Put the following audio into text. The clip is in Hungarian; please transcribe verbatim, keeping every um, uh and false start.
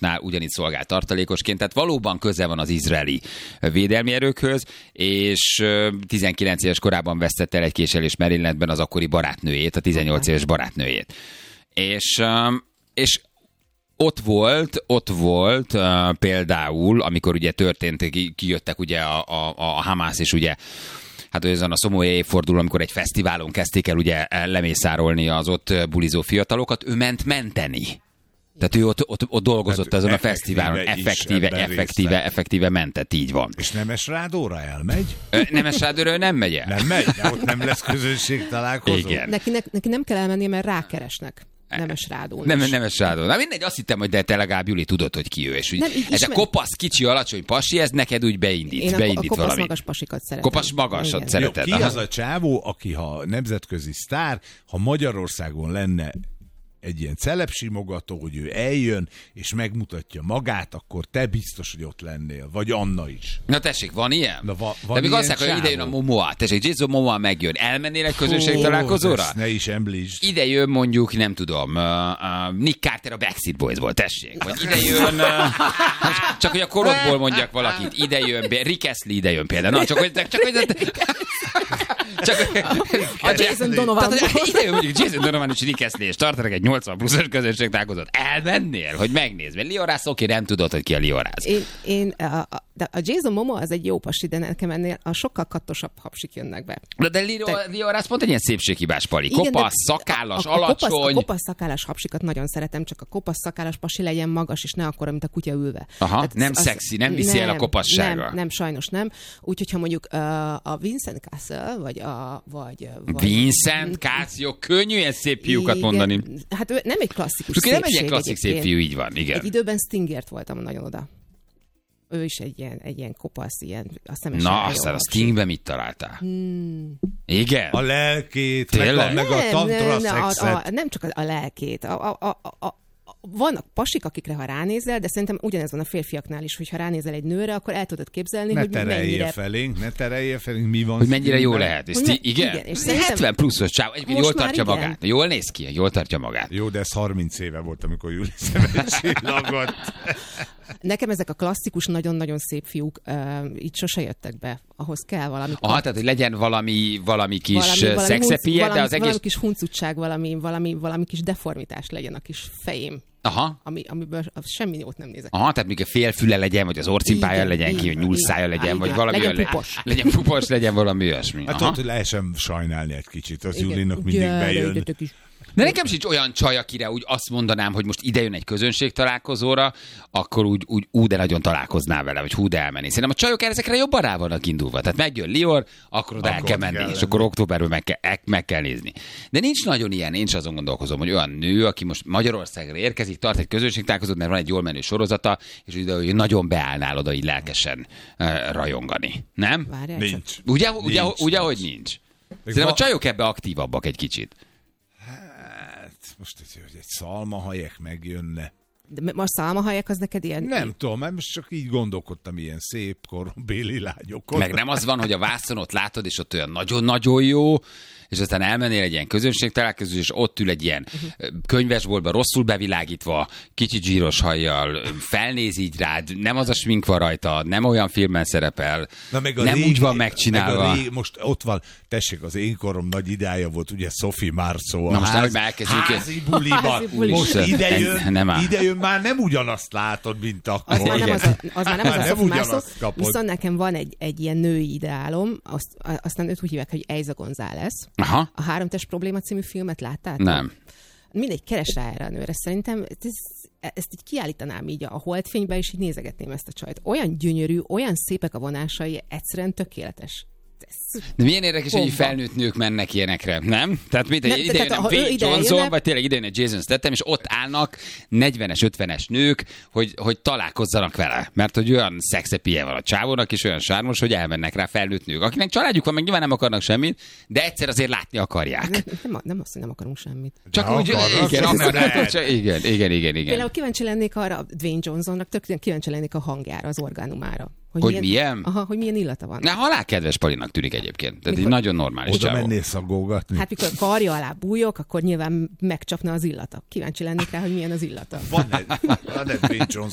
Szakállosnál ugyanígy szolgált tartalékosként, tehát valóban köze van az izraeli védelmi erőkhöz, és tizenkilenc éves korában vesztette el egy késelés merényletben az akkori barátnőjét, a tizennyolc éves barátnőjét. És, és ott volt, ott volt uh, például, amikor ugye történt, kijöttek ugye a, a, a Hamász, és ugye hát azon a szomorú évfordulón, amikor egy fesztiválon kezdték el ugye lemészárolni az ott bulizó fiatalokat, ő ment menteni. Tehát ő ott, ott, ott dolgozott hát ezen a fesztiválon, effektíve, effektíve, effektíve mentett, így van. És Nemes Rádóra elmegy? Nemes Rádóra nem megy el. Nem megy? De ott nem lesz közönség találkozó? Igen. Neki, neki nem kell elmennie, mert rákeresnek. Nemes Rádón. Nem, Nemes Rádón. Na mindegy, azt hittem, hogy de te legalább, Juli, tudod, hogy ki ő. És úgy, nem, ez ismer... a kopasz, kicsi, alacsony pasi, ez neked úgy beindít. Én a, beindít a kopasz valami. magas pasikat szeretem. Kopasz magasat szereted. Jó, ki az a csávó, aki ha nemzetközi sztár, ha Magyarországon lenne egy ilyen celebsimogató, hogy ő eljön, és megmutatja magát, akkor te biztos, hogy ott lennél. Vagy Anna is. Na tessék, van ilyen? Na, va, van de még ilyen azt mondják, hogy ide jön a Momoa. Tessék, Jason Momoa megjön. Elmennél egy közönség oh, találkozóra? Ne is említsd. Ide jön mondjuk, nem tudom, uh, uh, Nick Carter a Backstreet Boysból, tessék. Vagy ide jön, uh, csak hogy a korodból mondjak valakit. Ide jön, Rick Astley ide jön például. Na, csak hogy... Csak, hogy Csak, a Jason Donovan. Tehát, ide jön mondjuk Jason Donovan és Rick Astley, és tartanak egy nyolcvan pluszos közönség találkozót. Elmennél, hogy megnézd, mert Liorász, oké, nem tudod, hogy ki a Liorász. Én, én a, a, a Jason Momoa az egy jó pasi, de nekem ennél a sokkal kattosabb hapsik jönnek be. De, de Liorász pont egy ilyen szépséghibás pali. Igen, kopasz, szakállas, a, a, alacsony. A kopasz, a kopasz szakállas hapsikat nagyon szeretem, csak a kopasz szakállas pasi legyen magas, és ne akkora, mint a kutya ülve. Aha, tehát nem az, szexi, nem viszi nem, el a kopassága. Nem, nem, sajnos nem. Úgyhogy ha mondjuk uh, a Vincent Cassel, vagy a... Vagy, vagy Vincent Cassel, könnyű ilyen szép fiúkat igen, mondani. Hát ő nem egy klasszikus szépség. Nem egy ilyen klasszik szép fiú, így van, igen. Egy időben Stingert voltam nagyon oda. Ő is egy ilyen, egy ilyen kopasz, ilyen a szemes. Na, aztán a Stingben mit találtál? Hmm. Igen? A lelkét, meg a, meg a tantra szexet. Nem csak a lelkét. A, a, a, a, vannak pasik, akikre ha ránézel, de szerintem ugyanez van a férfiaknál is, hogy ha ránézel egy nőre, akkor el tudod képzelni, ne hogy terelje mennyire... felénk, ne terelje felénk, mi van. Hogy mennyire jó lehet. És ti, igen? igen és hetven pluszos csáv, egyébként jól tartja igen. magát. Jól néz ki, jól tartja magát. Jó, de ez harminc éve volt, amikor Júli szemet csillagott. Nekem ezek a klasszikus, nagyon-nagyon szép fiúk uh, így sose jöttek be. Ahhoz kell valami... Aha, tehát, hogy legyen valami, valami kis valami, valami szexepie, valami, de az egész... Valami kis huncutság, valami, valami, valami kis deformitás legyen a kis fejém. Aha. Ami, amiből semmi jót nem nézek. Aha, tehát még a félfüle legyen, vagy az orcimpája legyen ki, vagy nyúlszája legyen, vagy valami legyen pupos. Legyen pupos, legyen valami olyasmi. Hát ott lehessen sajnálni egy kicsit, az Julinak mindig Gyere, bejön. De nekem sincs olyan csaj, akire úgy azt mondanám, hogy most ide jön egy közönség találkozóra, akkor úgy, úgy ú, de nagyon találkoznál vele, vagy hú, de elmenni. Szerintem a csajok ezekre jobban rá vannak indulva. Tehát megjön Lior, akkor oda el kell menni, kell és lenni. Akkor októberben meg kell, meg kell nézni. De nincs nagyon ilyen, én is azon gondolkozom, hogy olyan nő, aki most Magyarországra érkezik, tart egy közönség találkozót, mert van egy jól menő sorozata, és ide, hogy nagyon beállnál oda így lelkesen uh, rajongani. Nem? Várjál, nincs. Ugye, nincs, ugye, nincs. ugye, hogy nincs? Szerintem a csajok ebbe aktívabbak egy kicsit. Most, hogy egy szalmahajek megjönne. De most szalmahajek az neked ilyen... Nem tudom, mert most csak így gondolkodtam ilyen szép korombéli lányokon. Meg nem az van, hogy a vászonot látod, és ott olyan nagyon-nagyon jó, és aztán elmennél egy ilyen közönségtalálkozó, és ott ül egy ilyen uh-huh. könyvesboltban rosszul bevilágítva, kicsi zsíros hajjal, felnéz így rád, nem az a smink van rajta, nem olyan filmben szerepel, Na meg nem régi, úgy van megcsinálva. Meg régi, most ott van, tessék, az én korom nagy idája volt, ugye Sophie Marceau. Na most nehogy már elkezdjük. Házi buliban. Most ide jön, ide jön, már nem ugyanazt látod, mint akkor. Az már nem az, a, az, már nem az a Sophie Marceau, viszont nekem van egy, egy ilyen női ideálom, azt, aztán őt úgy hívják, hogy Eiza González. Aha. A Háromtest probléma című filmet láttál? Nem. Mindegy, keres rá erre a nőre. Szerintem ez, ezt így kiállítanám így a holdfénybe, és így nézegetném ezt a csajt. Olyan gyönyörű, olyan szépek a vonásai, egyszerűen tökéletes. De milyen érdekes, hogy felnőtt nők mennek ilyenekre, nem? Tehát mit, nem, ide jön a Wayne Johnson, jönne... vagy tényleg ide jön egy Jason Statham, és ott állnak negyvenes, ötvenes nők, hogy, hogy találkozzanak vele. Mert hogy olyan szexepie van a csávónak, és olyan sármos, hogy elmennek rá felnőtt nők. Akinek családjuk van, meg nyilván nem akarnak semmit, de egyszer azért látni akarják. Nem, nem, nem azt, hogy nem akarunk semmit. Csak de úgy, akarnak, igen, akarnak, csak, igen, igen, igen, igen. Például kíváncsi lennék arra Dwayne Johnsonnak, tök kíváncsi lennék a hangjára, az orgánumára. Hogy, hogy milyen? milyen? Aha, hogy milyen illata van. Na, halál kedves palinak tűnik egyébként. Tehát mikor, nagyon normális oda csávó. Oda mennél szagolgatni? Hát mikor karja alá bújok, akkor nyilván megcsapna az illata. Kíváncsi lennék rá, hogy milyen az illata. Van egy, van egy Dwayne Johnson